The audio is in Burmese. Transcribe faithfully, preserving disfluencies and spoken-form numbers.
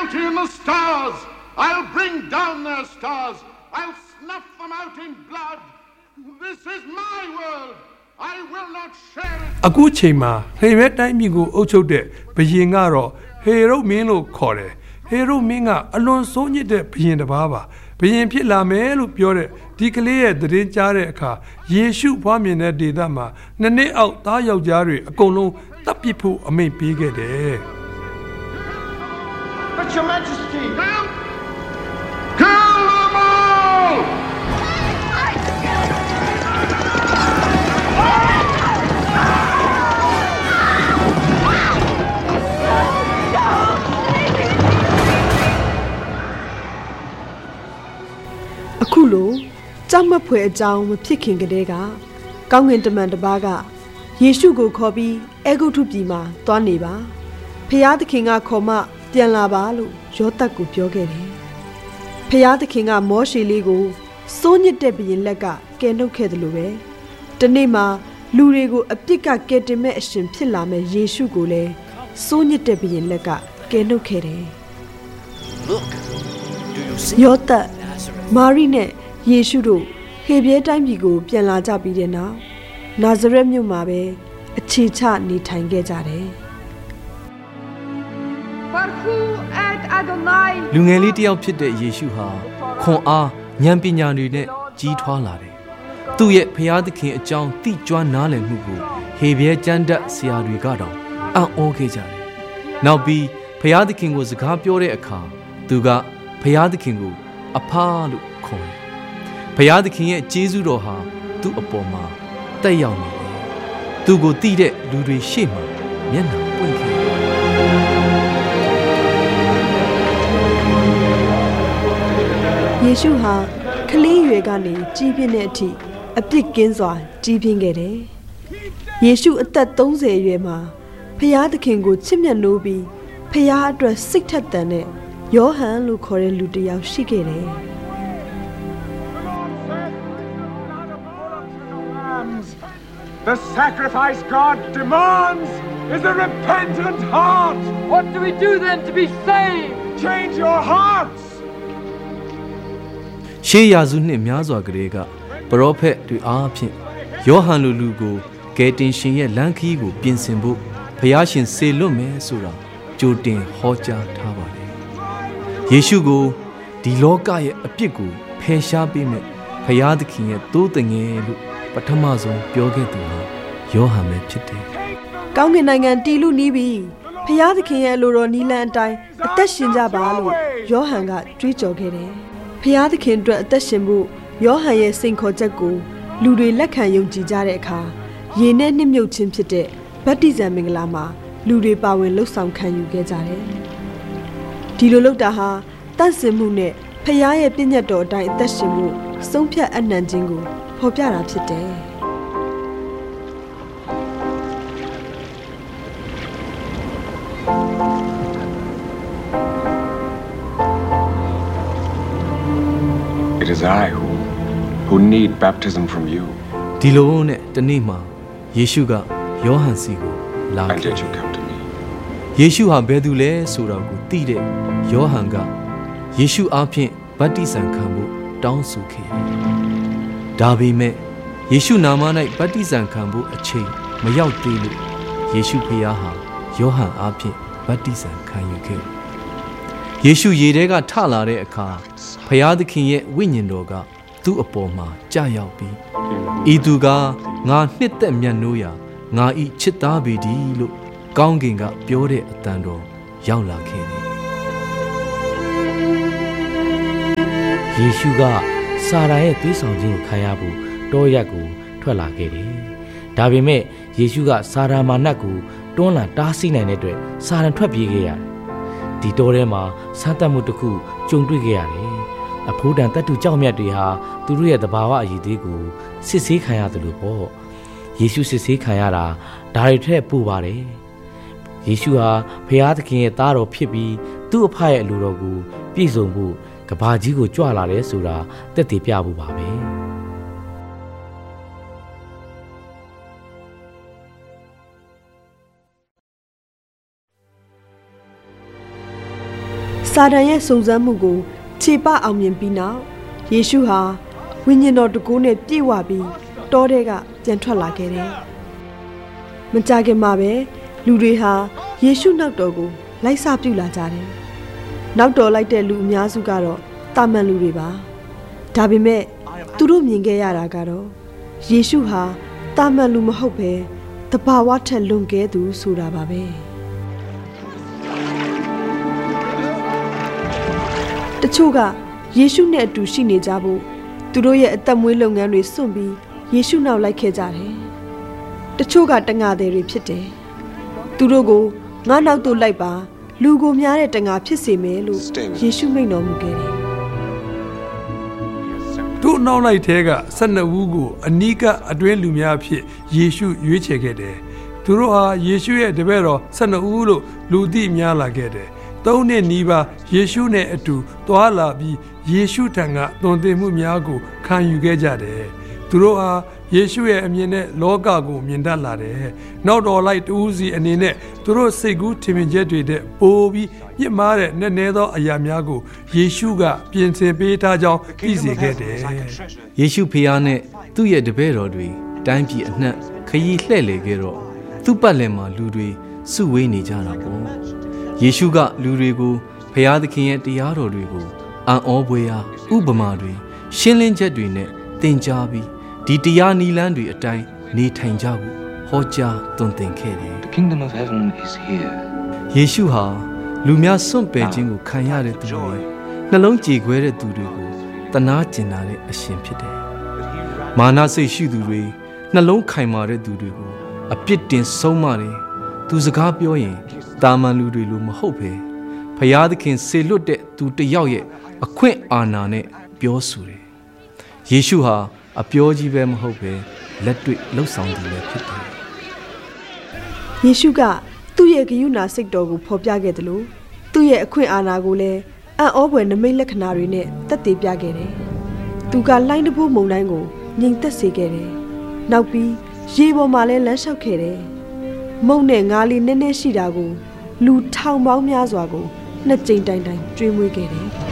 bounty in the stars. I'll bring down their stars. I'll snuff them out in blood. This is my world. I will not share it. အခုချိန်မှာဟေရဲတိုင်းပြည်ကိုအုပ်ချုပ်တဲ့ဘုရင်ကတော့ဟေရုမင်းလို့ခေါ်တယ်ဟေရုမင်းကအလွန်ဆိုးညစ်တဲ့ဘုရင်တစ်ပါးပါဘုရင်ဖြစ်လာမယ်လို့ပြောတဲ့ဒီကလေးရဲ့သတင်းကြားတဲ့အခါယေရှုဖွားမြင်တဲ့ဒေသမှာနှစ်နှစ်အောက်သားယောက်ျားတွေအကုန်လုံးတပ်ပစ်ဖို့အမိန့်ပေးခဲ့တယ် But your majesty, kill, kill them all! အခုလိုကြောက်မက်ဖွယ်အကြောင်းမဖြစ်ခင်ကတည်းကကောင်းကင်တမန်တစ်ပါးကယေရှုကိုခေါ်ပြီးအေဂုတ္တုပြည်မှာတွားနေပါဖျားသခင်ကခေါ်မှပြန်လာပါလို့ယောသတ်ကိုပြောခဲ့တယ်ဖျားသခင်ကမောရှေလေးကိုစိုးညစ်တဲ့ဘုရင်လက်ကကယ်နှုတ်ခဲ့တယ်လို့ပဲဒီနေ့မှာလူတွေကိုအပြစ်ကကယ်တင်မဲ့အရှင်ဖြစ်လာမဲ့ယေရှုကိုလည်းစိုးညစ်တဲ့ဘုရင်လက်ကကယ်နှုတ်ခဲ့တယ်ယောသတ်မာရိနဲ့ယေရှုတို့ဟေဘရဲတိုင်းပြည်ကိုပြန်လာကြပြီးတဲ့နောက်နာဇရက်မြို့မှာပဲအခြေချနေထိုင်ခဲ့ကြတယ်လူငယ်လေးတယောက်ဖြစ်တဲ့ယေရှုဟာခွန်အားဉာဏ်ပညာတွေနဲ့ကြီးထွားလာတယ်။သူ့ရဲ့ဖျားသခင်အကြောင်းသိကျွမ်းနားလည်မှုကိုဟေဘရဲကျမ်းတတ်ဆရာတွေကတော့အံ့ဩခဲ့ကြတယ်။နောက်ပြီးဖျားသခင်ကိုစကားပြောတဲ့အခါသူကဖျားသခင်ကိုအဖာလို့ခေါ်တယ်။ဖျားသခင်ရဲ့ကျေးဇူးတော်ဟာသူ့အပေါ်မှာတက်ရောက်နေတယ်။သူကိုသိတဲ့လူတွေရှေ့မှာမျက်နှာပွင့်ခဲ့တယ်ယေရှုဟာကလေးရွယ်ကနေကြီးပြင်းတဲ့အထိအပြစ်ကင်းစွာကြီးပြင်းခဲ့တယ်။ယေရှုအသက်သုံးဆယ်အရွယ်မှာဖျားသခင်ကိုချစ်မြတ်နိုးပြီးဖျားအတွက်စိတ်ထက်သန်တဲ့ယောဟန်လို့ခေါ်တဲ့လူတစ်ယောက်ရှိခဲ့တယ်။ The sacrifice God demands is a repentant heart. What do we do then to be saved? Change your hearts. ရှေးရာစုနှစ်များစွာကတည်းကပရောဖက်တွေအားဖြင့်ယောဟန်လူလူကိုကယ်တင်ရှင်ရဲ့လမ်းခရီးကိုပြင်ဆင်ဖို့ဘုရားရှင်စေလွတ်မယ်ဆိုတာကြိုတင်ဟောကြားထားပါတယ်။ယေရှုကိုဒီလောကရဲ့အပြစ်ကိုဖယ်ရှားပေးမယ်ဘုရားသခင်ရဲ့သိုးတငယ်လို့ပထမဆုံးပြောခဲ့သူဟာယောဟန်ပဲဖြစ်တယ်။ကောင်းကင်နိုင်ငံတည်လူနီးပြီးဘုရားသခင်ရဲ့အလိုတော်နီလန်အတိုင်းအသက်ရှင်ကြပါလို့ယောဟန်ကကြွေးကြော်ခဲ့တယ်။ဖျားသခင်အတွက်အသက်ရှင်ဖို့ယောဟန်ရဲ့စိန်ခေါ်ချက်ကိုလူတွေလက်ခံယုံကြည်ကြတဲ့အခါရေနဲ့နှိမ့်မြုပ်ခြင်းဖြစ်တဲ့ဗတ္တိဇံမင်္ဂလာမှာလူတွေပါဝင်လှုပ်ဆောင်ခံယူခဲ့ကြတယ်။ဒီလိုလုပ်တာဟာတန့်စင်မှုနဲ့ဖျားရဲ့ပြည့်ညတ်တော်အတိုင်းအသက်ရှင်မှုဆုံးဖြတ်အနံ့ခြင်းကိုဖော်ပြတာဖြစ်တယ်။ It is I who who need baptism from you. ဒီလိုနဲ့တနေ့မှာယေရှုကယောဟန်စီကိုလာခဲ့ And yet you come to me. ယေရှုဟာဘယ်သူလဲဆိုတာကိုသိတဲ့ယောဟန်ကယေရှုအားဖြင့်ဗတ္တိဇံခံဖို့တောင်းဆိုခဲ့တယ်။ဒါပေမဲ့ယေရှုနာမ၌ဗတ္တိဇံခံဖို့အချိန်မရောက်သေးလို့ယေရှုဖခင်ဟာယောဟန်အားဖြင့်ဗတ္တိဇံခံယူခဲ့တယ်။ယေရှုရေထဲကထလာတဲ့အခါဖခင်သခင်ရဲ့ဝိညာဉ်တော်ကသူ့အပေါ်မှာကြာရောက်ပြီးဤသူကငါနှစ်သက်မြတ်နိုးရာငါဤချစ်သားပေသည်လို့ကောင်းကင်ကပြောတဲ့အတန်တော်ရောက်လာခဲ့တယ်ယေရှုကစာရန်ရဲ့သွေးဆောင်ခြင်းကိုခံရဖို့တောရက်ကိုထွက်လာခဲ့တယ်။ဒါပေမဲ့ယေရှုကစာရန်မာနတ်ကိုတွန်းလှန်တားဆီးနိုင်တဲ့အတွက်စာရန်ထွက်ပြေးခဲ့ရတယ်။ဒီတောထဲမှာဆန်းသက်မှုတစ်ခုကြုံတွေ့ခဲ့ရတယ်။အဖိုးတန်တတ်တူကြောက်မြတ်တွေဟာသူတို့ရဲ့သဘာဝအရည်သေးကိုစစ်ဆေးခံရတယ်လို့ပေါ့။ယေရှုစစ်ဆေးခံရတာဒါတွေထက်ပိုပါတယ်။ယေရှုဟာဖခင်သခင်ရဲ့သားတော်ဖြစ်ပြီးသူ့အဖရဲ့အလိုတော်ကိုပြည့်စုံဖို့ကဘာကြီးကိုကြွလာတယ်ဆိုတာတက်တည်ပြဖို့ပါပဲစာတန်ရဲ့စုံစမ်းမှုကိုခြေပအောင်မြင်ပြီးနောက်ယေရှုဟာဝိညာဉ်တော်တကူနဲ့ပြည့်ဝပြီးတောထဲကပြန်ထွက်လာခဲ့တယ်။မကြာခင်မှာပဲလူတွေဟာယေရှုနောက်တော်ကိုလိုက်စားပြုလာကြတယ်။နောက်တော်လိုက်တဲ့လူအများစုကတော့တာမန်လူတွေပါ။ဒါပေမဲ့သူတို့မြင်ခဲ့ရတာကတော့ယေရှုဟာတာမန်လူမဟုတ်ပဲတဘာဝထက်လွန်ကဲသူဆိုတာပါပဲ။တချို့ကယေရှုနဲ့အတူရှိနေကြဖို့သူတို့ရဲ့အသက်မွေးလုပ်ငန်းတွေစွန့်ပြီးယေရှုနောက်လိုက်ခဲ့ကြတယ်။တချို့ကတငါသည်တွေဖြစ်တယ်။သူတို့ကိုငါနောက်သို့လိုက်ပါလူကိုများတဲ့တငါဖြစ်စေမယ်လို့ယေရှုမိန့်တော်မူခဲ့တယ်။တို့နောက်လိုက်ထဲကဆယ်နှစ်ဦးကိုအနီးကအတွင်းလူများဖြစ်ယေရှုရွေးချယ်ခဲ့တယ်။သူတို့ဟာယေရှုရဲ့တပည့်တော်ဆယ်နှစ်ဦးလို့လူသိများလာခဲ့တယ်။သုံးနှစ်နီးပါးယေရှုနဲ့အတူသွားလာပြီးယေရှုထံကသွန်သင်မှုများကိုခံယူခဲ့ကြတယ်။သူတို့ဟာယေရှုရဲ့အမြင်နဲ့လောကကိုမြင်တတ်လာတယ်။နောက်တော်လိုက်တူးစီအနေနဲ့သူတို့စိတ်ကူးထင်မြင်ချက်တွေတဲ့ပိုးပြီးပြစ်မှားတဲ့နည်းနည်းသောအရာများကိုယေရှုကပြင်ဆင်ပေးထားကြောင်းသိစေခဲ့တယ်။ယေရှုဖခင်နဲ့သူ့ရဲ့တပည့်တော်တွေတိုင်းပြည်အနှံ့ခရီးလှည့်လည်ခဲ့တော့သူ့ပတ်လည်မှာလူတွေစုဝေးနေကြတာပေါ့။ယေရှုကလူတွေကိုဖခင်သခင်ရဲ့တရားတော်တွေကိုအံ့ဩဖွယ်ရာဥပမာတွေရှင်းလင်းချက်တွေနဲ့သင်ကြားပြီးဒီတရားနီလန်းတွေအတိုင်းနေထိုင်ကြဖို့ဟောကြားသွန်သင်ခဲ့တယ် The kingdom of heaven is here. ယေရှုဟာလူများစွန့်ပယ်ခြင်းကိုခံရတဲ့သူတွေနှလုံးကြေခွဲတဲ့သူတွေကိုတနာကျင်နာတဲ့အရှင်ဖြစ်တယ်။မာနစိတ်ရှိသူတွေနှလုံးခိုင်မာတဲ့သူတွေကိုအပြစ်တင်ဆုံးမတယ်။သူစကားပြောရင်တာမန်လူတွေလိုမဟုတ်ပဲဖျားသခင်စေလွတ်တဲ့သူတစ်ယောက်ရဲ့အခွင့်အာဏာနဲ့ပြောဆိုတယ်။ယေရှုဟာအပြောကြီးပဲမဟုတ်ပဲလက်တွေ့လှုပ်ဆောင်သူလည်းဖြစ်တယ်။ယေရှုကသူ့ရဲ့ဂရုဏာစိတ်တော်ကိုဖော်ပြခဲ့တယ်လို့သူ့ရဲ့အခွင့်အာဏာကိုလည်းအံ့ဩဖွယ်နမိတ်လက္ခဏာတွေနဲ့သက်သေပြခဲ့တယ်။သူကလှိုင်းတဘိုးမုန်တိုင်းကိုငြိမ်သက်စေခဲ့တယ်။နောက်ပြီးရေပေါ်မှာလည်းလမ်းလျှောက်ခဲ့တယ်။မုန်နဲ့ငါးလေးနည်းနည်းရှိတာကိုလူထောင်ပေါင်းများစွာကိုနှစ်ကြိမ်တိုင်တိုင်ကျွေးမွေးခဲ့တယ်။